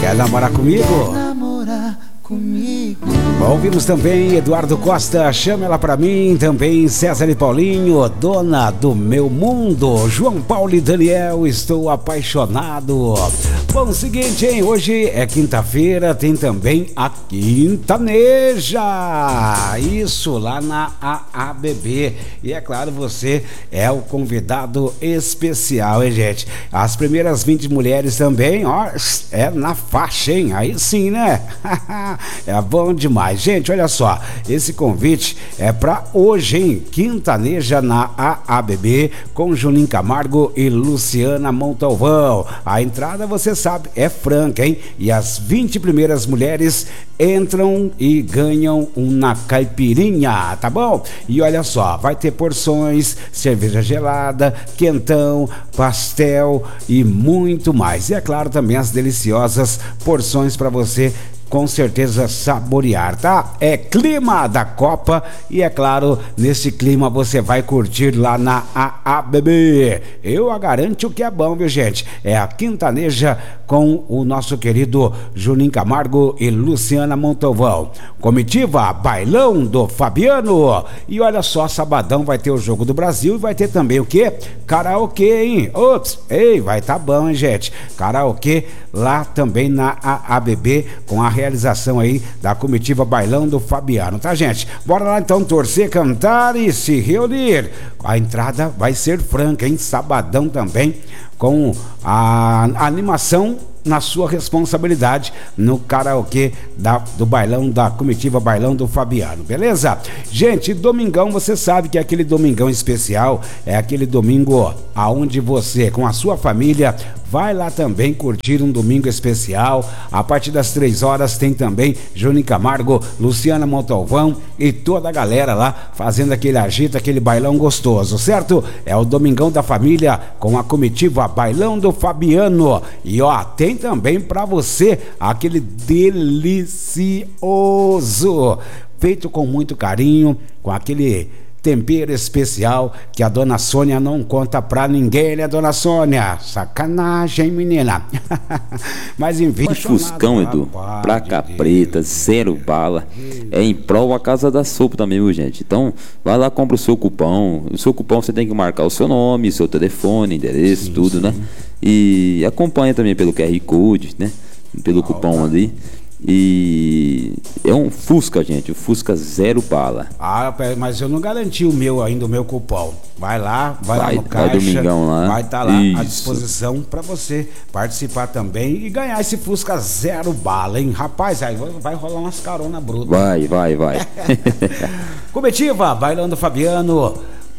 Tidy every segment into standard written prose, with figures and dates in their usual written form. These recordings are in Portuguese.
Quer namorar comigo? Ouvimos também Eduardo Costa, Chama Ela Pra Mim. Também César e Paulinho, Dona do Meu Mundo. João Paulo e Daniel, Estou Apaixonado. Bom, seguinte, hein? Hoje é quinta-feira, tem também a Quintaneja. Isso, lá na AABB. E é claro, você é o convidado especial, hein, gente? As primeiras 20 mulheres também, ó, é na faixa, hein? Aí sim, né? É bom demais. Gente, olha só, esse convite é pra hoje, hein? Quintaneja na AABB com Juninho Camargo e Luciana Montalvão. A entrada, você sabe, é franca, hein? E as 20 primeiras mulheres entram e ganham uma caipirinha, tá bom? E olha só, vai ter porções, cerveja gelada, quentão, pastel e muito mais. E é claro, também as deliciosas porções para você com certeza saborear, tá? É clima da Copa e é claro, nesse clima você vai curtir lá na AABB. Eu a garanto que é bom, viu, gente? É a Quintaneja com o nosso querido Juninho Camargo e Luciana Montalvão. Comitiva Bailão do Fabiano. E olha só, sabadão vai ter o Jogo do Brasil e vai ter também o quê? Karaokê, hein? Ops, ei, vai tá bom, hein, gente? Karaokê lá também na AABB com a realização aí da comitiva Bailão do Fabiano, tá, gente? Bora lá então torcer, cantar e se reunir. A entrada vai ser franca, hein? Sabadão também com a animação na sua responsabilidade no karaokê do bailão, da comitiva Bailão do Fabiano, beleza? Gente, domingão, você sabe que é aquele domingão especial, é aquele domingo aonde você, com a sua família, vai lá também curtir um domingo especial. A partir das 3 horas tem também Juninho Camargo, Luciana Montalvão e toda a galera lá fazendo aquele agito, aquele bailão gostoso, certo? É o domingão da família com a comitiva Bailão do Fabiano. E ó, tem também pra você aquele delicioso, feito com muito carinho, com aquele tempero especial que a dona Sônia não conta pra ninguém, né, dona Sônia? Sacanagem, menina. Mas enfim. Fuscão, Edu, placa preta, 0 bala. É em prol a Casa da Sopa também, viu, gente? Então, vai lá, compra o seu cupom. O seu cupom você tem que marcar o seu nome, seu telefone, endereço, sim, tudo, sim, né? E acompanha também pelo QR Code, né? Pelo cupom ali. E é um Fusca, gente, o Fusca 0 bala. Ah, mas eu não garanti o meu ainda, o meu cupom. Vai lá no caixa, domingão lá. Vai estar lá à disposição para você participar também e ganhar esse Fusca 0 bala, hein? Rapaz, aí vai rolar umas caronas brutas. Vai. Comitiva, Bailando Fabiano,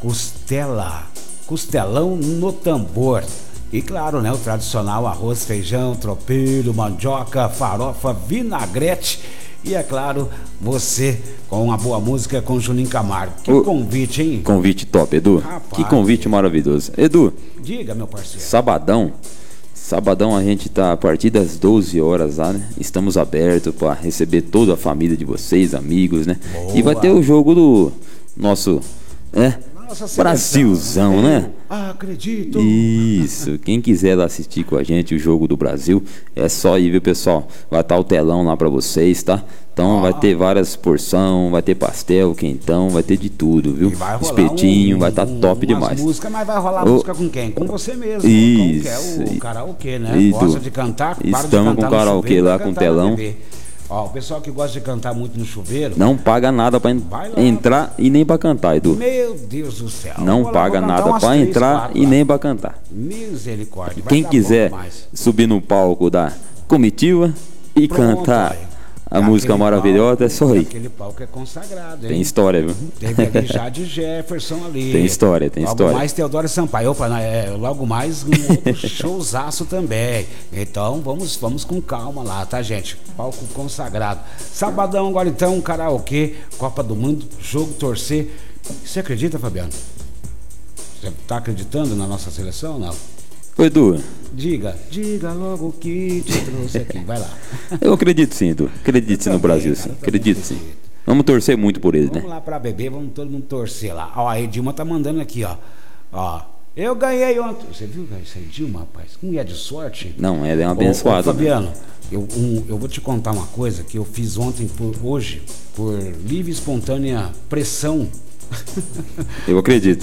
costelão no tambor. E claro, né, o tradicional arroz, feijão, tropeiro, mandioca, farofa, vinagrete. E é claro, você com uma boa música com Juninho Camargo. Que convite, hein? Convite top, Edu. Rapaz, que convite maravilhoso. Edu, diga, meu parceiro. Sabadão a gente tá a partir das 12 horas lá, né? Estamos abertos para receber toda a família de vocês, amigos, né? Boa. E vai ter o jogo do nosso, Brasilzão, né? Ah, acredito. Isso, quem quiser lá assistir com a gente o jogo do Brasil, é só ir, viu, pessoal? Vai estar o telão lá pra vocês, tá? Então vai ter várias porções, vai ter pastel, quentão, vai ter de tudo, viu? Espetinho, vai estar top demais. Música, mas vai rolar música com quem? Com você mesmo. Isso. Que é o karaokê, né? Gosta de cantar? Estamos com o karaokê lá, com o telão. Ó, o pessoal que gosta de cantar muito no chuveiro, não paga nada pra entrar e nem pra cantar, Edu. Meu Deus do céu. Não paga nada pra entrar e nem pra cantar. Misericórdia. Quem quiser subir no palco da comitiva e cantar a música maravilhosa, é só ir. Aquele palco é consagrado, hein? Tem história, viu? Teve ali já de Jefferson ali. Tem história. Logo mais Teodoro Sampaio. Opa, logo mais um outro showzaço também. Então vamos com calma lá, tá, gente? Palco consagrado. Sabadão agora então, karaokê, Copa do Mundo, jogo torcer. Você acredita, Fabiano? Você tá acreditando na nossa seleção ou não? Edu, diga logo o que te trouxe aqui, vai lá. Eu acredito sim, Edu, acredito sim no Brasil, sim, acredito sim. Vamos torcer muito por eles, né? Vamos lá pra beber, vamos todo mundo torcer lá. Ó, a Edilma tá mandando aqui, ó, eu ganhei ontem. Você viu essa Edilma, rapaz? Como é de sorte? Não, ela é uma abençoada. Fabiano, Eu vou te contar uma coisa que eu fiz ontem, hoje, por livre e espontânea pressão. Eu acredito.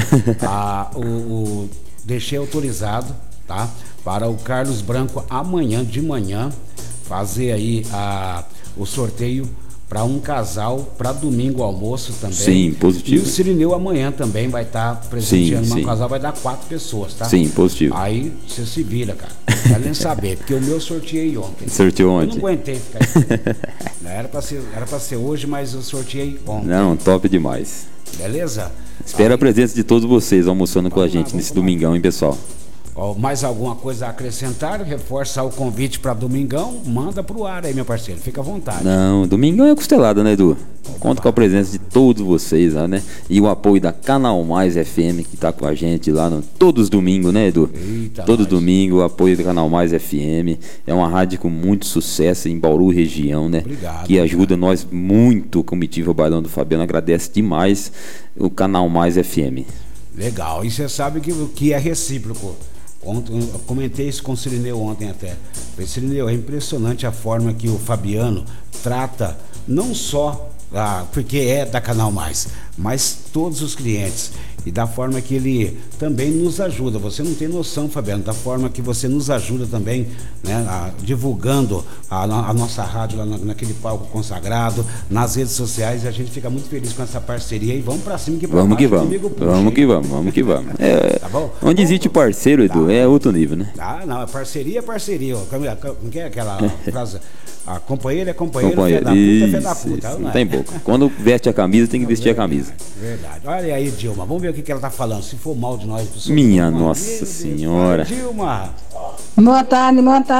Deixei autorizado, tá? Para o Carlos Branco amanhã de manhã fazer aí o sorteio para um casal, para domingo almoço também. Sim, positivo. E o Cirineu amanhã também vai estar presenteando um casal, vai dar 4 pessoas, tá? Sim, positivo. Aí você se vira, cara. Não quero nem saber, porque o meu sorteei ontem. Sorteou ontem? Eu não aguentei ficar aí. Era pra ser hoje, mas eu sorteei ontem. Não, top demais. Beleza? Espero a presença de todos vocês almoçando com a gente nesse domingão, hein, pessoal? Mais alguma coisa a acrescentar? Reforçar o convite para domingão? Manda pro ar aí, meu parceiro. Fica à vontade. Não, domingão é costelada, né, Edu? Conto com a presença de todos vocês lá, né? E o apoio da Canal Mais FM, que tá com a gente lá todos os domingos, né, Edu? Eita, todos domingos, o apoio da Canal Mais FM. É uma rádio com muito sucesso em Bauru região, né? Obrigado. Que ajuda nós muito, comitiva Bailão do Fabiano. Agradece demais o Canal Mais FM. Legal. E você sabe que é recíproco. Ontem, eu comentei isso com o Cirineu ontem até. Cirineu, é impressionante a forma que o Fabiano trata, não só porque é da Canal Mais, mas todos os clientes. E da forma que ele também nos ajuda. Você não tem noção, Fabiano, da forma que você nos ajuda também, né, divulgando a nossa rádio lá naquele palco consagrado, nas redes sociais. E a gente fica muito feliz com essa parceria. E vamos pra cima que pra vamos baixo. Vamos que vamos. Tá bom? Onde existe parceiro, Edu, é outro nível, né? Não, é parceria. Como que é aquela frase? A companheiro é companheiro, fé da puta é fé da puta. Não tem boca. Quando veste a camisa, tem que vestir a camisa. Verdade. Olha aí, Dilma, vamos ver o que ela tá falando. Se for mal de nós... Minha Nossa Senhora. Dilma! Boa tarde.